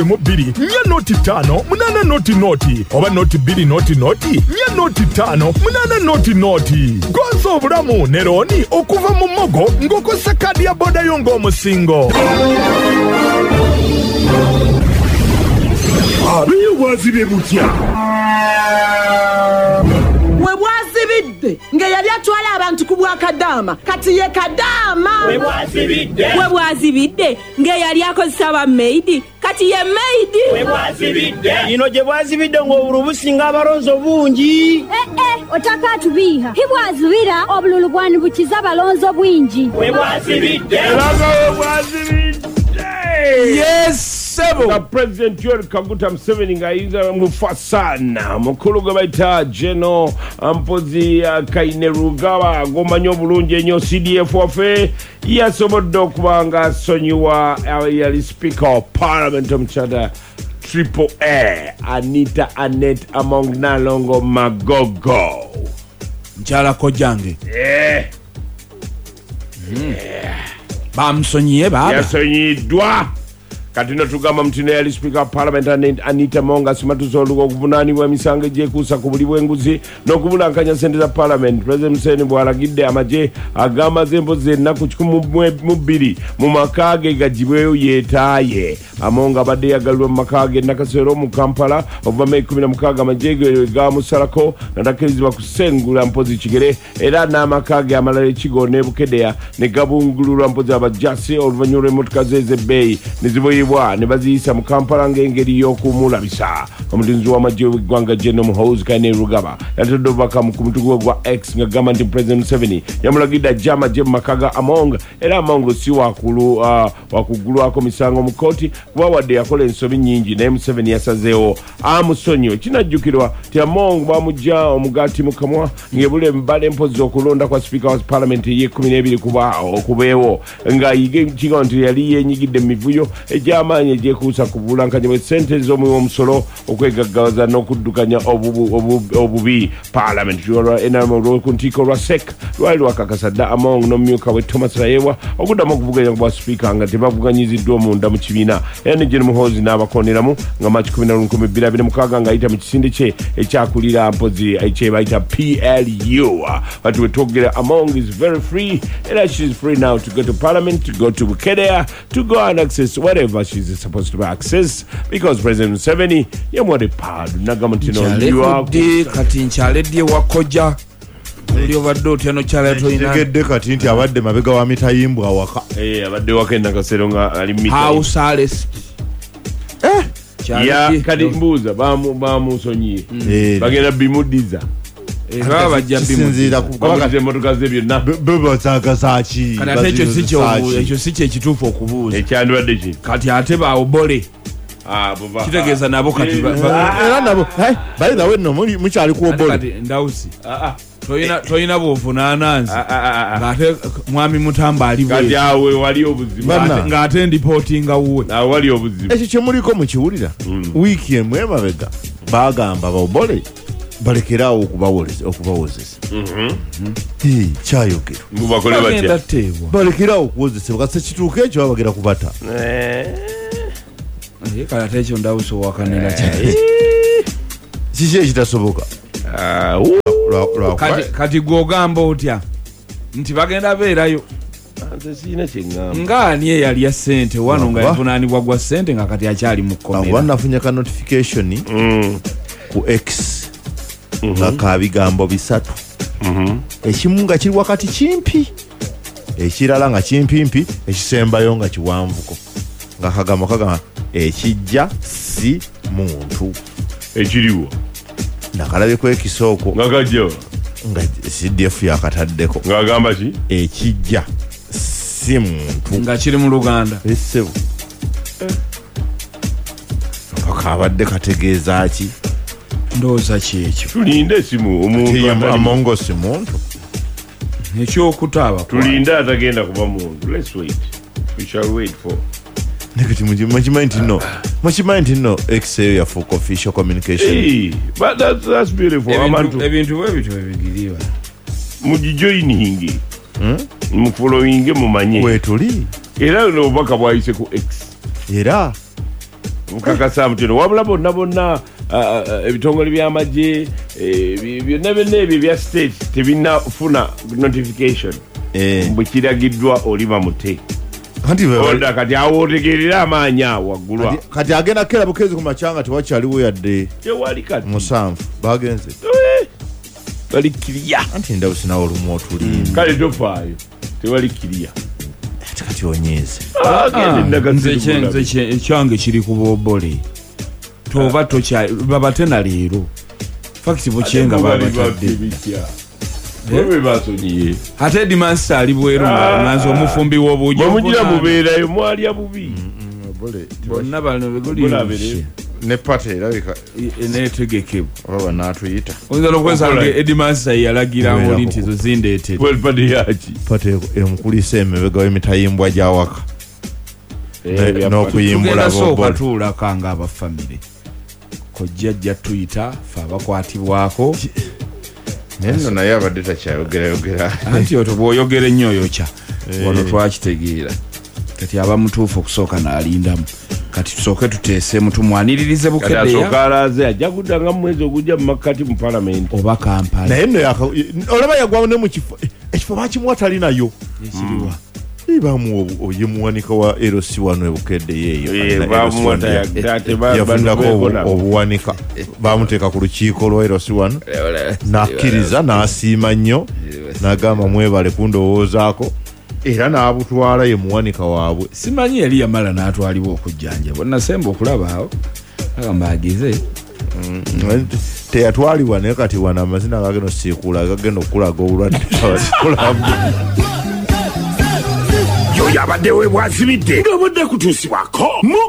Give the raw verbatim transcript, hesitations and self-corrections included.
Mubiri, nya noti tano, munana noti noti, oba noti biri noti noti, nya noti tano, munana noti noti. Gonzo obulamu neroni okuva mu mogo ng'okozesa kadi ya boda yo ng'omusingo. Abiye bwazibye butya. We bwazibidde nge yali atwala abantu ku Bwakadaama kati ye Kadaama. We bwazibidde. We bwazibidde nge yali akozesa ba maidi kati ye maidi. We bwazibidde. Ino gye bwazibidde ng'obululu businga abalonzi obungi. Eh eh otaka tubiha hibwazibira obululu bwani bukiza abalonzi obwingi. We bwazibidde. Langa we bwazibidde. Yes. Nga President Yoweri Kaguta Museveni ng'ayinza Mufasana mukulu gwe bayita Geno Mpozi Kainerugaba g'omanyi obulungi ennyo C D F waffe yasobodde okuba ng'asonyiwa yali Speaker of Parliament omukyala Triple A Anita Annette Among Nalongo Magogo nkyala kojange eh bamusonyiye baba yasonyiddwa kati no tugamba mutino yali Speaker of Parliament Anita Monga simatuza olugo okuvunaanibwa emisango egyekuusa ku buli bw'enguzi n'okubulankanya ssente za Parliament. President Museveni bw'alagidde amagye agamaze empozi ennaku kikumi mu bbiri mu maka ge gagibweyo yeetaaye. Amonga abadde yagalirwa mu maka ge Nakasero mu Kampala okuva May kumi na mukaaga amagye ge gamusalako nga takkirizibwa kusengula mpozi kigere era n'amaka ge amalala ekigo ne Bukedeya ne gabungululwa mpozi abajasi oluvannyuma lw'emmotoka ze ez'ebbeeyi ne ziboyebwa ne baziyisa mu Kampala ng'engeri y'okumulabisa. Omutinzi w'amagye w'eggwanga General Muhoozi Kainerugaba yatadde obubaka ku mutugu gwa X nga gamba nti President Museveni yamulagidde ajja amagye mu maka ga Among era Among si wakulu uh, wakugulwako misango mu kooti kuba wadde yakola ensobi nnyingi naye Museveni yasazeewo amusonyiwe. Kinajjukirwa ti Among bamugja omugaati mu kamwa ng'ebula embala empozi okulonda kwa Speaker wa Parliament y'ekkumi n'ebiri kuba okubeewo ng'ayiga ekigo nti yali yeenyigidde mu mivuyo egy'amaanyi egyekuusa ku bulankanya bw'essente z'omusolo okwegaggawaza n'okuddukanya obubi Parliament. Olwa ku ntiiko lwa S E C lwali lwakakasa dda Among n'omumyuka we Thomas Rayewa okuddamu okuvuganya ku bwa Speaker nga tebavuganyiziddwa omunda mu kibiina. Era ne General Muhoozi n'abakonderamu nga Maaci kumi na lumu nkumi bbiri abiri mukaaga ng'ayita mu kisinde kye ekyakulira mpozi kye bayita P L U. But we twogera Among is very free and she's free now to go to Parliament, to go to Bukedeya, to go and access whatever she's supposed to access because President Museveni yamwade padu nagamba ntino nkyalekudde kati nkyaledde wakoja oli obadde otya nokyala toyinategedde kati nti abadde mabega wa mitayimbwa awaka eh abadde waka endakasero nga ali mita house arrest eh ya kadi mbuuza bamusonyiye bagenda bimudiza baba bajja bimudiza kubaga emotoka ze byonna baba zakasaki kati ate ekyo si kyo ekyo si kyo ekituufu okubuuza ekyandibadde ki kati ate baobole ah baba kitegeeza nabo kati era nabo bali nawe no mukyali ku obole kati ndawusi ah ah toyina toyina buvunaana nze ngate mwami Mutamba ali bwe kati awe wali obuzibu ngate ndipotinga wuwe na wali obuzibu ekyo kyemuliko mukiwulira wiiki emu emabega bagamba baobole balekerawo okubawoleza okubawozesa eh kyayogera mubakole batya balekerawo okuwozesebwa kasi kituuka ekyo babagera kubata eh eh kala tekyo ndawuso wakanira kyayi kiki ekitasoboka kati kati gwogamba otya nti bagenda beerayo nze sina kyengamba ngani eyali ya ssente wano nga yavunaanibwa gwa ssente nga kati akyali mu kkomera wanafunya ka notification ku X nga kabigambo bisatu ekimu nga kiri wakati kimpi ekirala nga kimpimpi ekisembayo nga kiwanvuko nga kagamba kagamba ekijja si muntu ekiriwo nakalabeko ekisooko nga kajjo nga C D F yakataddeko nga agamba ki ekijja si muntu nga kiri mu Luganda esebo akabadde kategeeza ki ndowooza kyekyo tulinde esimu omuntu Amongo si muntu ekyokutaaba tulinde atagenda kuba muntu. Let's wait, we shall wait for negati mujimanyi nti no mukimanyi nti no X eyo ya for official communication. Hey, but that's, that's beautiful. Ebintu ebintu webito ebigiriwa mujijoiningi mu following mumanye wetuli era no baka bwayise ku X era mukakasa mutino wabula bonna bonna ebitongole by'amagye byonna byonna ebyo ebya state tebinafuna notification bwe kiragiddwa olima mute oda kati awotegerera amaanyi awo waggulwa kati agenda kera bukezi ku macanga tewakyaliwo yadde tewali kati musanvu bagenze bali kiriya anti ndawusi nawe olumu otuli kale tofaayo tewali kiriya kati onyiize nze ekyange kiri ku boobole toba babate na leero fakiti bukyenga babatadde ate dimansi ali bweru nanze omufumbi w'obuugi mugira mubeerayo mwalya bubi bonna bano beguli ne pate erabika netegekebwa oba n'atuyita oyinza n'okwesanga edimansa yalagira ngoli nti zo zindeetere pate yaki pate emukulisa emabega w'emitayimbwa gy'awaka n'okuyimbula boobole tuulakanga abafamire kojjajja tuyita fe abakwatibwako neno naye abadde takyayogerayogera anti oto bw'oyogera ennyo oyokya wano twakitegeera kati aba mutuufu okusooka n'alindamu kati tusooke tuteesemu tumwaniririze bukeddeya alaze ajja kuddanga mu mwezi ogujja mu makkati mu palamenti oba kampala naye nno olaba yagwawo ne mu kifo ekifo bakimuwa talinayo ekiriwa bamuwa yemuwanika wa L C wano ebukeddeyo eyo yafunako obuwanika bamuteeka ku lukiiko lwa L C wano n'akkiriza n'asiima nnyo n'agamba mwebale kundowoozaako era n'abutwala ye muwanika waabwe simanyi yali yamala n'atwalibwa okujjanjabwa nasemba okulaba awo agamba agize teyatwalibwa naye kati wana amazina gagenda osiikuula gagenda okulaga obulwadde yoyo abadde we bwazibidde ng'obudde kutuusibwako